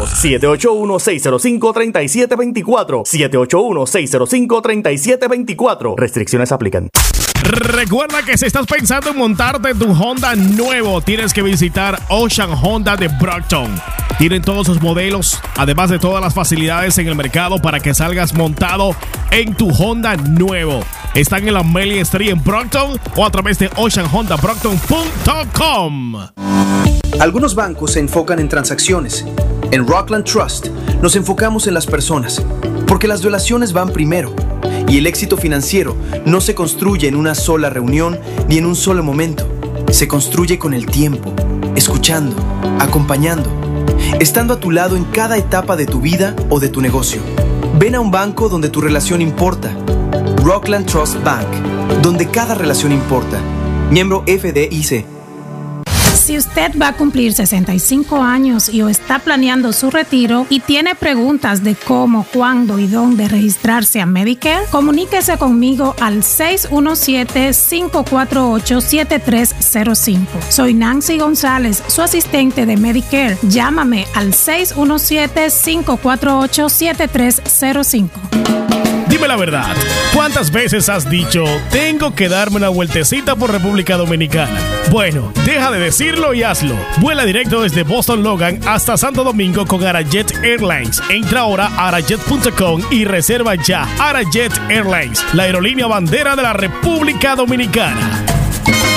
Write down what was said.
Llámanos 781-605-3724. 781-605-3724. Restricciones aplican. Recuerda que si estás pensando en montarte tu Honda nuevo, tienes que visitar Ocean Honda de Brockton. Tienen todos sus modelos, además de todas las facilidades en el mercado para que salgas montado en tu Honda nuevo. Están en la Amelia Street en Brockton o a través de oceanhondabrockton.com. Algunos bancos se enfocan en transacciones. En Rockland Trust nos enfocamos en las personas, porque las relaciones van primero. Y el éxito financiero no se construye en una sola reunión ni en un solo momento. Se construye con el tiempo, escuchando, acompañando, estando a tu lado en cada etapa de tu vida o de tu negocio. Ven a un banco donde tu relación importa. Rockland Trust Bank, donde cada relación importa. Miembro FDIC. Si usted va a cumplir 65 años y o está planeando su retiro y tiene preguntas de cómo, cuándo y dónde registrarse a Medicare, comuníquese conmigo al 617-548-7305. Soy Nancy González, su asistente de Medicare. Llámame al 617-548-7305. Dime la verdad, ¿cuántas veces has dicho, tengo que darme una vueltecita por República Dominicana? Bueno, deja de decirlo y hazlo. Vuela directo desde Boston Logan hasta Santo Domingo con Arajet Airlines. Entra ahora a arajet.com y reserva ya. Arajet Airlines, la aerolínea bandera de la República Dominicana.